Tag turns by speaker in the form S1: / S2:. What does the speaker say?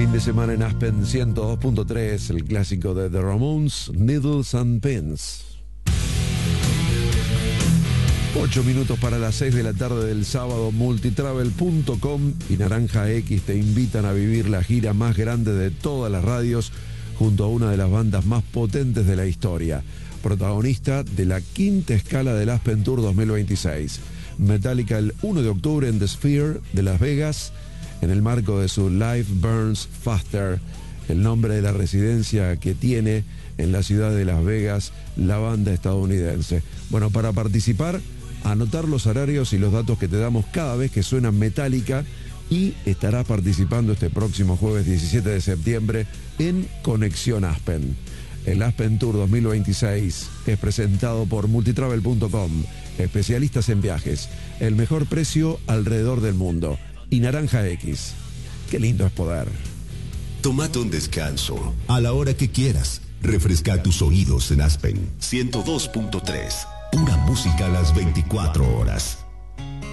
S1: Fin de semana en Aspen 102.3, el clásico de The Ramones, Needles and Pins. 8 minutos para las 6 de la tarde del sábado. Multitravel.com y Naranja X te invitan a vivir la gira más grande de todas las radios junto a una de las bandas más potentes de la historia. Protagonista de la quinta escala del Aspen Tour 2026. Metallica el 1 de octubre en The Sphere de Las Vegas, en el marco de su Life Burns Faster, el nombre de la residencia que tiene en la ciudad de Las Vegas la banda estadounidense. Bueno, para participar, anotar los horarios y los datos que te damos cada vez que suena Metallica, y estarás participando este próximo jueves 17 de septiembre en Conexión Aspen. El Aspen Tour 2026 es presentado por Multitravel.com, especialistas en viajes, el mejor precio alrededor del mundo, y Naranja X. Qué lindo es poder.
S2: Tómate un descanso a la hora que quieras. Refresca tus oídos en Aspen 102.3. Pura música a las 24 horas.